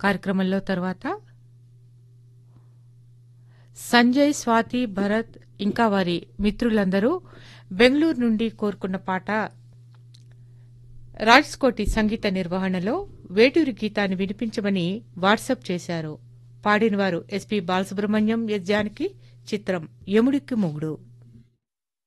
కార్యక్రమంలో తర్వాత సంజయ్, స్వాతి, భరత్ ఇంకా వారి మిత్రులందరూ బెంగళూరు నుండి కోరుకున్న పాట రాజ్కోటి సంగీత నిర్వహణలో వేటూరి గీతాన్ని వినిపించమని వాట్సాప్ చేశారు. పాడినవారు ఎస్పి బాలసుబ్రహ్మణ్యం, ఎస్ జానకి. చిత్రం యముడికి మొగుడు.